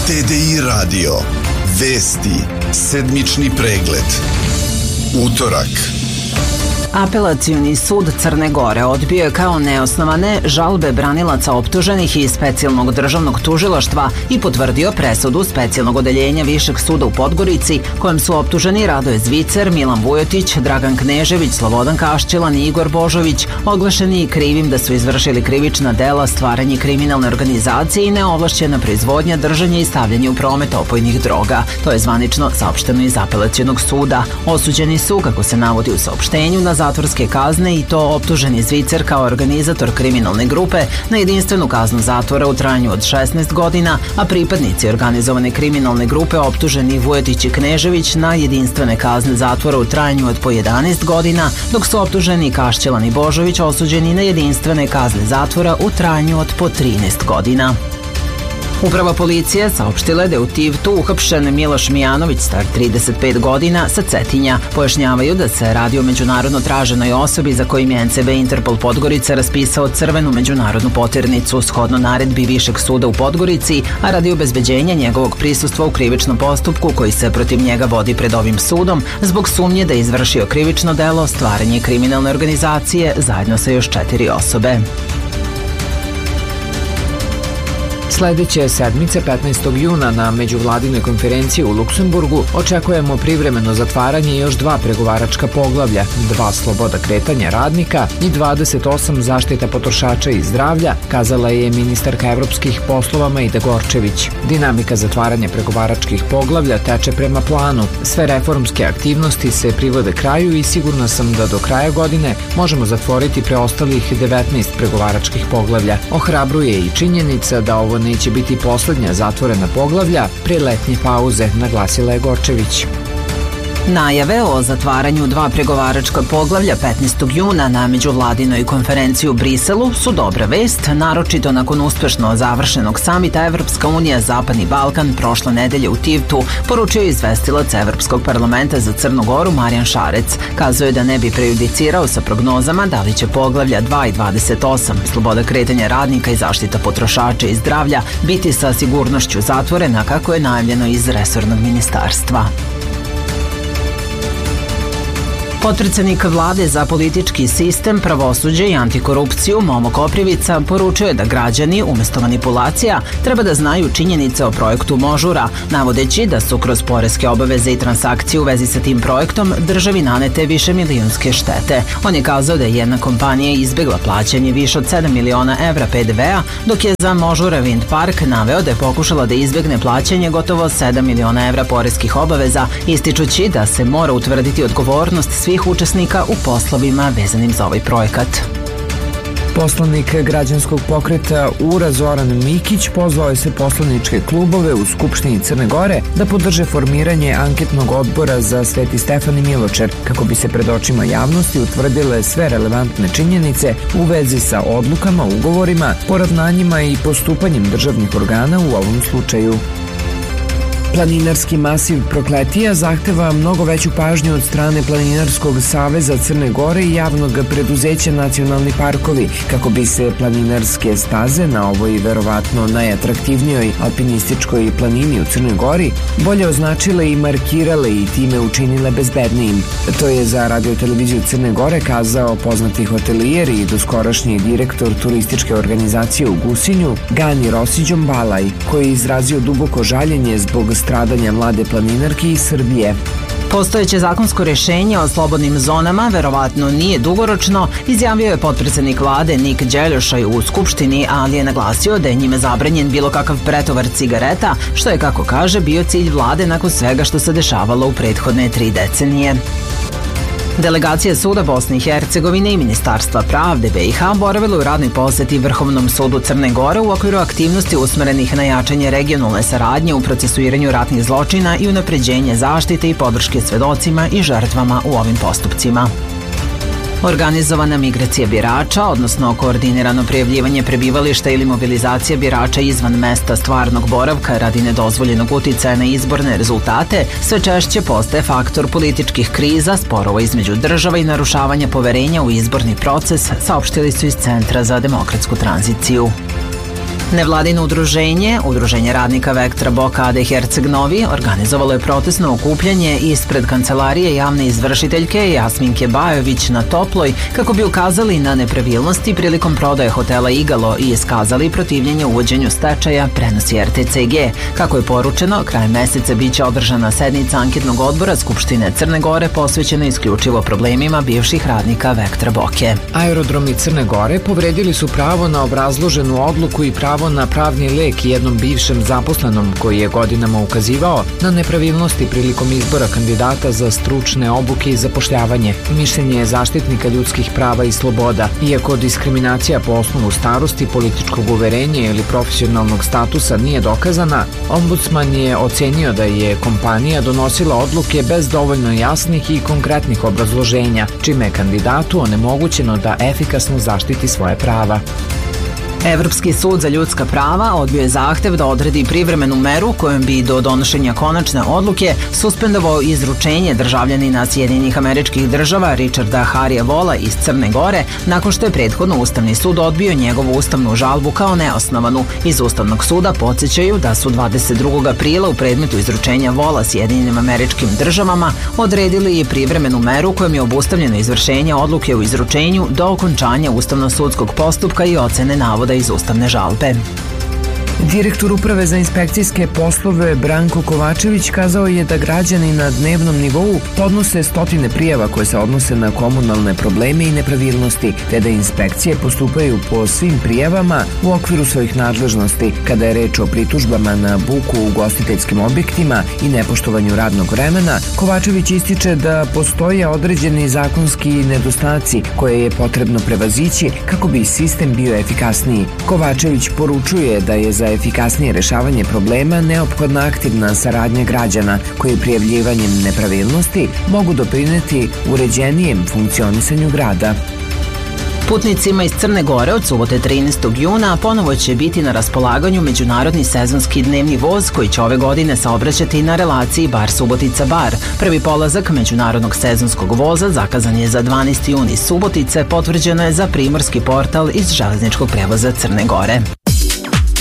TDI radio. Vesti. Sedmični pregled. Utorak. Apelacioni sud Crne Gore odbio je kao neosnovane žalbe branilaca optuženih iz Specijalnog državnog tužilaštva i potvrdio presudu Specijalnog odeljenja Višeg suda u Podgorici, kojem su optuženi Radoje Zvicer, Milan Vujotić, Dragan Knežević, Slobodan Kašćelan i Igor Božović, oglašeni krivim da su izvršili krivična dela stvaranje kriminalne organizacije i neovlašćena proizvodnja, držanje i stavljanje u promet opojnih droga. To je zvanično saopšteno iz Apelacionog suda. Osuđeni su, kako se navodi u saopštenju, na zatvorske kazne i to optuženi Zvicer kao organizator kriminalne grupe na jedinstvenu kaznu zatvora u trajanju od 16 godina, a pripadnici organizovane kriminalne grupe optuženi Vujotić i Knežević na jedinstvene kazne zatvora u trajanju od po 11 godina, dok su optuženi Kašćelan i Božović osuđeni na jedinstvene kazne zatvora u trajanju od po 13 godina. Uprava policije saopštila je da je u Tivtu uhapšen Miloš Mijanović, star 35 godina, sa Cetinja. Pojašnjavaju da se radi o međunarodno traženoj osobi za kojim je NCB Interpol Podgorica raspisao crvenu međunarodnu poternicu shodno naredbi Višeg suda u Podgorici, a radi obezbeđenja njegovog prisustva u krivičnom postupku koji se protiv njega vodi pred ovim sudom zbog sumnje da je izvršio krivično delo stvaranje kriminalne organizacije zajedno sa još 4 osobe. Sledeće sedmice 15. juna na međuvladinoj konferenciji u Luksemburgu očekujemo privremeno zatvaranje još 2 pregovaračka poglavlja, 2 sloboda kretanja radnika i 28 zaštita potrošača i zdravlja, kazala je ministarka evropskih poslova Majda Gorčević. Dinamika zatvaranja pregovaračkih poglavlja teče prema planu. Sve reformske aktivnosti se privode kraju i sigurna sam da do kraja godine možemo zatvoriti preostalih 19 pregovaračkih poglavlja. Ohrabruje i činjenica da ovo neće biti poslednja zatvorena poglavlja pre letnje pauze, naglasila je Gorčević. Najave o zatvaranju 2 pregovaračka poglavlja 15. juna na međuvladinoj konferenciji u Briselu su dobra vest, naročito nakon uspešno završenog samita Evropska unija Zapadni Balkan prošle nedelje u Tivtu, poručio izvestilac Evropskog parlamenta za Crnu Goru Marijan Šarec. Kazao je da ne bi prejudicirao sa prognozama da li će poglavlja 2 i 28, sloboda kretanja radnika i zaštita potrošača i zdravlja, biti sa sigurnošću zatvorena kako je najavljeno iz resornog ministarstva. Potpredsednik vlade za politički sistem, pravosuđe i antikorupciju Momo Koprivica poručio je da građani, umesto manipulacija, treba da znaju činjenice o projektu Možura, navodeći da su kroz poreske obaveze i transakcije u vezi sa tim projektom državi nanete više milionske štete. On je kazao da je jedna kompanija izbegla plaćanje više od 7 miliona evra PDV-a, dok je za Možura Wind Park naveo da je pokušala da izbegne plaćanje gotovo 7 miliona evra poreskih obaveza, ističući da se mora utvrditi odgovornost svih učesnika u poslovima vezanim za ovaj projekat. Poslanik građanskog pokreta URA Zoran Mikić pozvao je sve poslaničke klubove u Skupštini Crne Gore da podrže formiranje anketnog odbora za Sveti Stefan i Miločer kako bi se pred očima javnosti utvrdile sve relevantne činjenice u vezi sa odlukama, ugovorima, poravnanjima i postupanjem državnih organa u ovom slučaju. Planinarski masiv Prokletija zahteva mnogo veću pažnju od strane Planinarskog saveza Crne Gore i javnog preduzeća Nacionalni parkovi, kako bi se planinarske staze na ovoj verovatno najatraktivnijoj alpinističkoj planini u Crnoj Gori bolje označile i markirale i time učinile bezbednijim. To je za radioteleviziju Crne Gore kazao poznati hotelijer i doskorašnji direktor turističke organizacije u Gusinju Gani Rosiđom Balaj, koji je izrazio duboko žaljenje zbog stradanja mlade planinarke iz Srbije. Postojeće zakonsko rješenje o slobodnim zonama verovatno nije dugoročno, izjavio je potpredsednik vlade Nik Đeljošaj u Skupštini, ali je naglasio da je njime zabranjen bilo kakav pretovar cigareta, što je, kako kaže, bio cilj vlade nakon svega što se dešavalo u prethodne 3 decenije. Delegacija Suda Bosne i Hercegovine i Ministarstva pravde BiH boravila u radnoj poseti Vrhovnom sudu Crne Gore u okviru aktivnosti usmerenih na jačanje regionalne saradnje u procesuiranju ratnih zločina i unapređenje zaštite i podrške svedocima i žrtvama u ovim postupcima. Organizovana migracija birača, odnosno koordinirano prijavljivanje prebivališta ili mobilizacija birača izvan mesta stvarnog boravka radi nedozvoljenog uticaja na izborne rezultate, sve češće postaje faktor političkih kriza, sporova između država i narušavanja poverenja u izborni proces, saopštili su iz Centra za demokratsku tranziciju. Nevladino Udruženje radnika Vektra Boka AD Herceg Novi organizovalo je protestno okupljanje ispred kancelarije javne izvršiteljke Jasminke Bajović na Toploj kako bi ukazali na nepravilnosti prilikom prodaje hotela Igalo i iskazali protivljenje uvođenju stečaja, prenosi RTCG. Kako je poručeno, krajem meseca biće održana sednica anketnog odbora Skupštine Crne Gore posvećena isključivo problemima bivših radnika Vektra Boke. Aerodromi Crne Gore povredili su pravo na obrazloženu odluku i pravo na pravni lek jednom bivšem zaposlenom koji je godinama ukazivao na nepravilnosti prilikom izbora kandidata za stručne obuke i zapošljavanje. Mišljenje je zaštitnika ljudskih prava i sloboda. Iako diskriminacija po osnovu starosti, političkog uverenja ili profesionalnog statusa nije dokazana, ombudsman je ocenio da je kompanija donosila odluke bez dovoljno jasnih i konkretnih obrazloženja, čime je kandidatu onemogućeno da efikasno zaštiti svoje prava. Evropski sud za ljudska prava odbio je zahtev da odredi privremenu meru kojom bi do donošenja konačne odluke suspendovao izručenje državljanina Sjedinjenih Američkih Država Richarda Harija Vola iz Crne Gore nakon što je prethodno Ustavni sud odbio njegovu ustavnu žalbu kao neosnovanu. Iz Ustavnog suda podsjećaju da su 22. aprila u predmetu izručenja Vola Sjedinjenim Američkim Državama odredili i privremenu meru kojom je obustavljeno izvršenje odluke o izručenju do okončanja ustavno-sudskog postupka i ocene navoda iz ustavne žalbe. Direktor Uprave za inspekcijske poslove Branko Kovačević kazao je da građani na dnevnom nivou podnose stotine prijava koje se odnose na komunalne probleme i nepravilnosti, te da inspekcije postupaju po svim prijavama u okviru svojih nadležnosti kada je reč o pritužbama na buku u ugostiteljskim objektima i nepoštovanju radnog vremena. Kovačević ističe da postoje određeni zakonski nedostaci koje je potrebno prevazići kako bi sistem bio efikasniji. Kovačević poručuje da je za efikasnije rešavanje problema neophodna aktivna saradnja građana koji prijavljivanjem nepravilnosti mogu doprineti uređenijem funkcionisanju grada. Putnicima iz Crne Gore od subote 13. juna ponovo će biti na raspolaganju međunarodni sezonski dnevni voz koji će ove godine saobraćati na relaciji Bar-Subotica-Bar. Prvi polazak međunarodnog sezonskog voza zakazan je za 12. jun iz Subotice, potvrđeno je za Primorski portal iz železničkog prevoza Crne Gore.